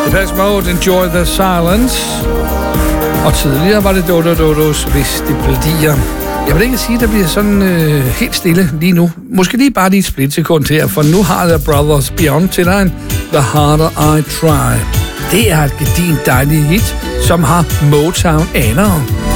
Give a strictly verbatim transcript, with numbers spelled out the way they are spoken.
Depeche Mode, Enjoy the Silence. Og tidligere var det Dodo Dodos, Hvis det bliver. Jeg vil ikke sige, at der bliver sådan øh, helt stille lige nu. Måske lige bare lige et splitsekund her, for nu har The Brothers Beyond til dig The Harder I Try. Det er et gedint dejligt hit, som har Motown anere.